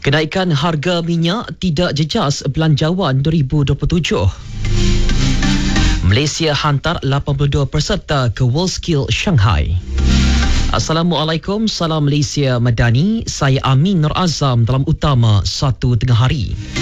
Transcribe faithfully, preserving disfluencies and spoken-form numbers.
Kenaikan harga minyak tidak jejas belanjawan dua ribu dua puluh tujuh. Malaysia hantar lapan puluh dua peserta ke WorldSkill Shanghai. Assalamualaikum, salam Malaysia Madani. Saya Amin Nur Azam dalam utama satu tengah hari.